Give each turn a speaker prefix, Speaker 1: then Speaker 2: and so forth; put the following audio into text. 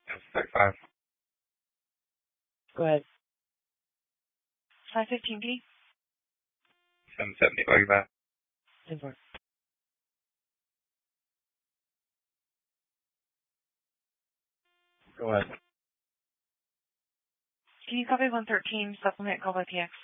Speaker 1: Yes, 35.
Speaker 2: Go ahead.
Speaker 3: 515D.
Speaker 1: 770, buggy back.
Speaker 2: 10-4. Go ahead.
Speaker 3: Can you copy 113, supplement call by PX?